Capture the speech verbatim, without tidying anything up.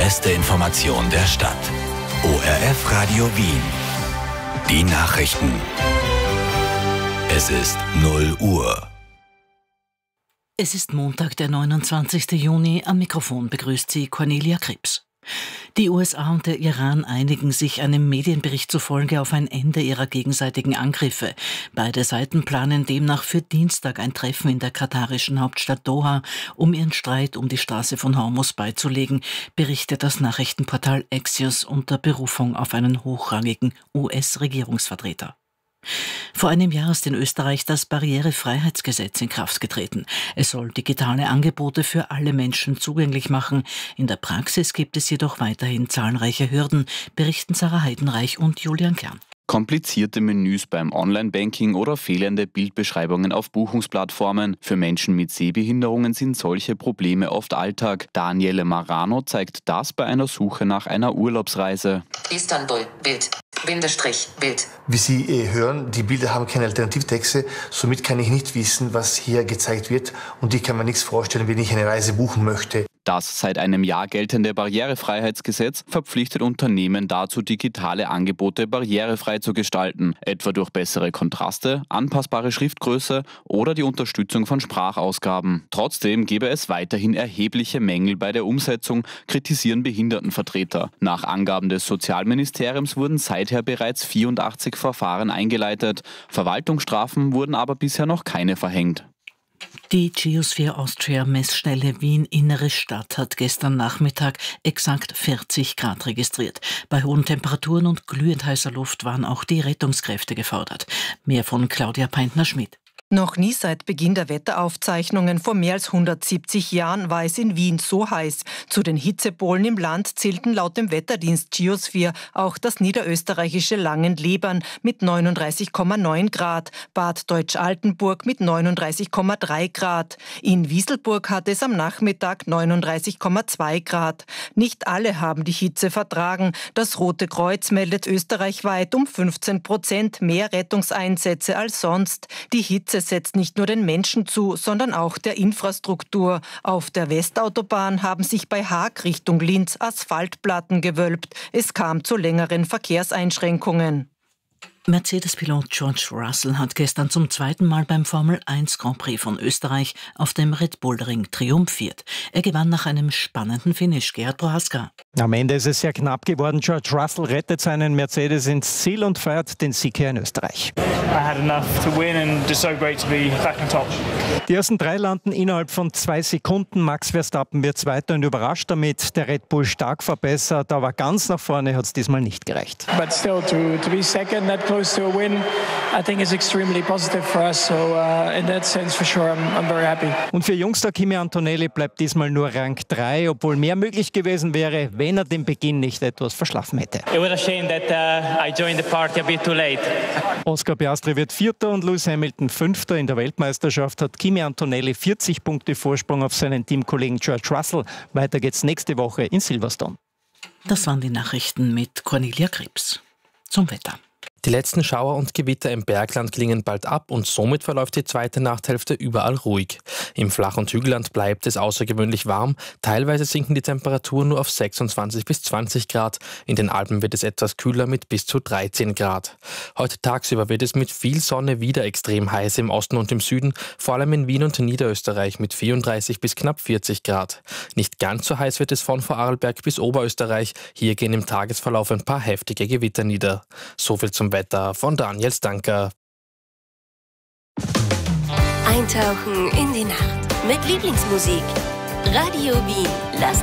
beste Information der Stadt. O R F Radio Wien. Die Nachrichten. Es ist null Uhr. Es ist Montag, der neunundzwanzigste Juni. Am Mikrofon begrüßt sie Cornelia Krebs. Die U S A und der Iran einigen sich einem Medienbericht zufolge auf ein Ende ihrer gegenseitigen Angriffe. Beide Seiten planen demnach für Dienstag ein Treffen in der katarischen Hauptstadt Doha, um ihren Streit um die Straße von Hormuz beizulegen, berichtet das Nachrichtenportal Axios unter Berufung auf einen hochrangigen U S-Regierungsvertreter. Vor einem Jahr ist in Österreich das Barrierefreiheitsgesetz in Kraft getreten. Es soll digitale Angebote für alle Menschen zugänglich machen. In der Praxis gibt es jedoch weiterhin zahlreiche Hürden, berichten Sarah Heidenreich und Julian Kern. Komplizierte Menüs beim Online-Banking oder fehlende Bildbeschreibungen auf Buchungsplattformen. Für Menschen mit Sehbehinderungen sind solche Probleme oft Alltag. Daniele Marano zeigt das bei einer Suche nach einer Urlaubsreise. Istanbul, Bild, Bindestrich, Bild. Wie Sie äh, hören, die Bilder haben keine Alternativtexte, somit kann ich nicht wissen, was hier gezeigt wird, und ich kann mir nichts vorstellen, wenn ich eine Reise buchen möchte. Das seit einem Jahr geltende Barrierefreiheitsgesetz verpflichtet Unternehmen dazu, digitale Angebote barrierefrei zu gestalten, etwa durch bessere Kontraste, anpassbare Schriftgröße oder die Unterstützung von Sprachausgaben. Trotzdem gäbe es weiterhin erhebliche Mängel bei der Umsetzung, kritisieren Behindertenvertreter. Nach Angaben des Sozialministeriums wurden seither bereits vierundachtzig Verfahren eingeleitet. Verwaltungsstrafen wurden aber bisher noch keine verhängt. Die Geosphere Austria Messstelle Wien Innere Stadt hat gestern Nachmittag exakt vierzig Grad registriert. Bei hohen Temperaturen und glühend heißer Luft waren auch die Rettungskräfte gefordert. Mehr von Claudia Peintner-Schmidt. Noch nie seit Beginn der Wetteraufzeichnungen vor mehr als hundertsiebzig Jahren war es in Wien so heiß. Zu den Hitzepolen im Land zählten laut dem Wetterdienst Geosphere auch das niederösterreichische Langenlebern mit neununddreißig Komma neun Grad, Bad Deutsch-Altenburg mit neununddreißig Komma drei Grad. In Wieselburg hatte es am Nachmittag neununddreißig Komma zwei Grad. Nicht alle haben die Hitze vertragen. Das Rote Kreuz meldet österreichweit um fünfzehn Prozent mehr Rettungseinsätze als sonst. Die Hitze setzt nicht nur den Menschen zu, sondern auch der Infrastruktur. Auf der Westautobahn haben sich bei Haag Richtung Linz Asphaltplatten gewölbt. Es kam zu längeren Verkehrseinschränkungen. Mercedes-Pilot George Russell hat gestern zum zweiten Mal beim Formel eins Grand Prix von Österreich auf dem Red Bull Ring triumphiert. Er gewann nach einem spannenden Finish. Gerhard Prohaska. Am Ende ist es sehr knapp geworden. George Russell rettet seinen Mercedes ins Ziel und feiert den Sieg hier in Österreich. Die ersten drei landen innerhalb von zwei Sekunden. Max Verstappen wird Zweiter und überrascht damit. Der Red Bull stark verbessert, aber ganz nach vorne hat es diesmal nicht gereicht. But still to, to be second, that close to a win, I think is extremely positive for us. So uh, in that sense, for sure, I'm, I'm very happy. Und für Jungster Kimi Antonelli bleibt diesmal nur Rang drei, obwohl mehr möglich gewesen wäre, wenn er den Beginn nicht etwas verschlafen hätte. It was a shame that uh, I joined the party a bit too late. Oscar Piastri wird Vierter und Lewis Hamilton Fünfter. In der Weltmeisterschaft hat Kimi Antonelli vierzig Punkte Vorsprung auf seinen Teamkollegen George Russell. Weiter geht's nächste Woche in Silverstone. Das waren die Nachrichten mit Cornelia Krebs. Zum Wetter. Die letzten Schauer und Gewitter im Bergland klingen bald ab und somit verläuft die zweite Nachthälfte überall ruhig. Im Flach- und Hügelland bleibt es außergewöhnlich warm. Teilweise sinken die Temperaturen nur auf sechsundzwanzig bis zwanzig Grad. In den Alpen wird es etwas kühler mit bis zu dreizehn Grad. Heute tagsüber wird es mit viel Sonne wieder extrem heiß im Osten und im Süden, vor allem in Wien und Niederösterreich mit vierunddreißig bis knapp vierzig Grad. Nicht ganz so heiß wird es von Vorarlberg bis Oberösterreich. Hier gehen im Tagesverlauf ein paar heftige Gewitter nieder. Soviel zum Wetter von Daniel Stanker. Eintauchen in die Nacht mit Lieblingsmusik. Radio Wien. Lasst